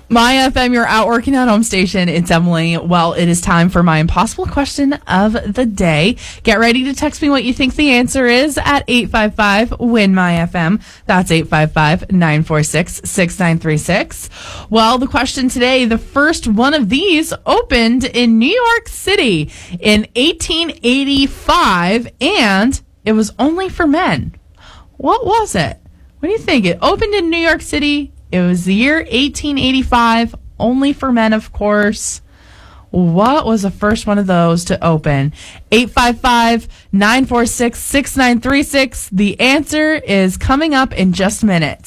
My FM, you're out working at home station. It's Emily. Well, it is time for my impossible question of the day. Get ready to text me what you think the answer is at 855-WIN-MY-FM. That's 855-946-6936. Well, the question today, the first one of these opened in New York City in 1885, and it was only for men. What was it? What do you think? It opened in New York City. It was the year 1885, only for men, of course. What was the first one of those to open? 855-946-6936. The answer is coming up in just minutes.